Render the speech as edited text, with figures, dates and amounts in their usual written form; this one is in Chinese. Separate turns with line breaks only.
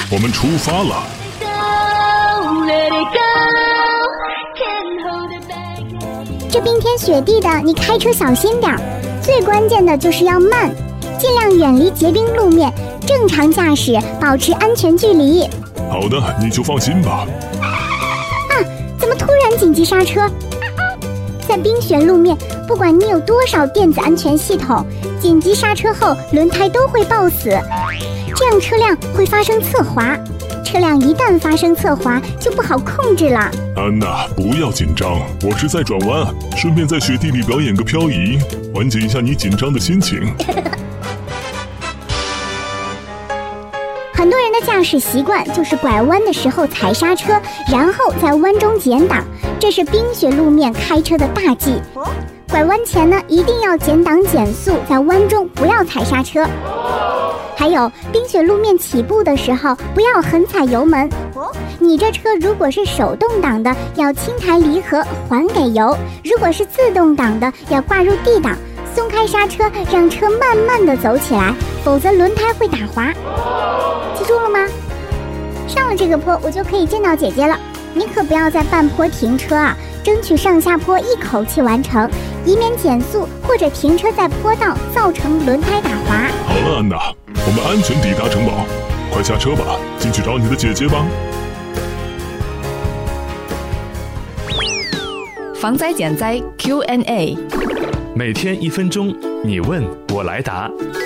我们出发了。
这冰天雪地的，你开车小心点儿。最关键的就是要慢，尽量远离结冰路面，正常驾驶，保持安全距离。
好的，你就放心吧。
怎么突然紧急刹车？在冰雪路面，不管你有多少电子安全系统，紧急刹车后轮胎都会抱死，这样车辆会发生侧滑。车辆一旦发生侧滑，就不好控制了。
安娜，不要紧张，我是在转弯，顺便在雪地里表演个漂移，缓解一下你紧张的心情。
很多人的驾驶习惯就是拐弯的时候踩刹车，然后在弯中减档，这是冰雪路面开车的大忌。拐弯前呢，一定要减档减速，在弯中不要踩刹车。还有冰雪路面起步的时候，不要狠踩油门。你这车如果是手动挡的，要轻抬离合还给油；如果是自动挡的，要挂入 D 档，松开刹车，让车慢慢的走起来，否则轮胎会打滑。记住了吗？上了这个坡，我就可以见到姐姐了。你可不要在半坡停车啊，争取上下坡一口气完成，以免减速或者停车在坡道造成轮胎打滑。
好了，安娜，我们安全抵达城堡，快下车吧，进去找你的姐姐吧。
防灾减灾 Q&A，
每天1分钟，你问我来答。